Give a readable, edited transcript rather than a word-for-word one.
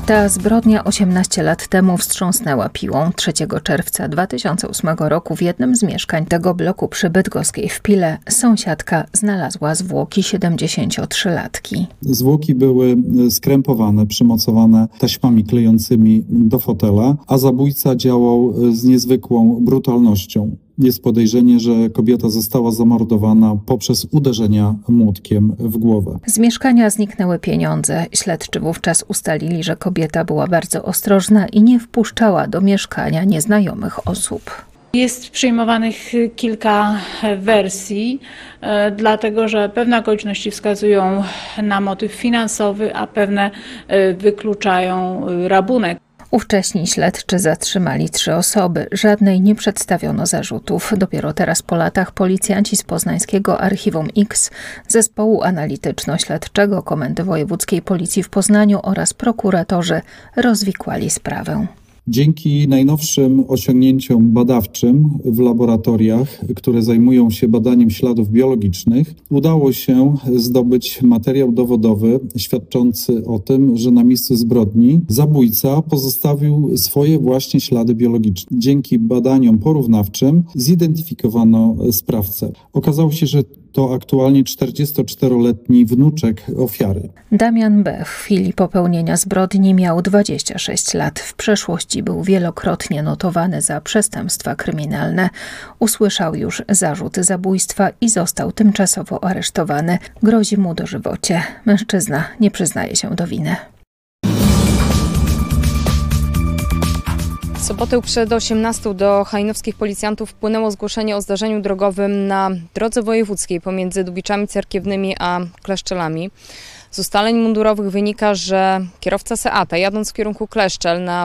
Ta zbrodnia 18 lat temu wstrząsnęła Piłą. 3 czerwca 2008 roku w jednym z mieszkań tego bloku przy Bydgoskiej w Pile sąsiadka znalazła zwłoki 73-latki. Zwłoki były skrępowane, przymocowane taśmami klejącymi do fotela, a zabójca działał z niezwykłą brutalnością. Jest podejrzenie, że kobieta została zamordowana poprzez uderzenia młotkiem w głowę. Z mieszkania zniknęły pieniądze. Śledczy wówczas ustalili, że kobieta była bardzo ostrożna i nie wpuszczała do mieszkania nieznajomych osób. Jest przyjmowanych kilka wersji, dlatego że pewne okoliczności wskazują na motyw finansowy, a pewne wykluczają rabunek. Ówcześni śledczy zatrzymali 3 osoby. Żadnej nie przedstawiono zarzutów. Dopiero teraz po latach policjanci z poznańskiego Archiwum X, Zespołu Analityczno-Śledczego Komendy Wojewódzkiej Policji w Poznaniu oraz prokuratorzy rozwikłali sprawę. Dzięki najnowszym osiągnięciom badawczym w laboratoriach, które zajmują się badaniem śladów biologicznych, udało się zdobyć materiał dowodowy świadczący o tym, że na miejscu zbrodni zabójca pozostawił swoje właśnie ślady biologiczne. Dzięki badaniom porównawczym zidentyfikowano sprawcę. Okazało się, że to aktualnie 44-letni wnuczek ofiary. Damian B. w chwili popełnienia zbrodni miał 26 lat. W przeszłości był wielokrotnie notowany za przestępstwa kryminalne. Usłyszał już zarzuty zabójstwa i został tymczasowo aresztowany. Grozi mu dożywocie. Mężczyzna nie przyznaje się do winy. W sobotę przed 18 do hajnowskich policjantów wpłynęło zgłoszenie o zdarzeniu drogowym na drodze wojewódzkiej pomiędzy Dubiczami Cerkiewnymi a Kleszczelami. Z ustaleń mundurowych wynika, że kierowca Seata, jadąc w kierunku Kleszczel na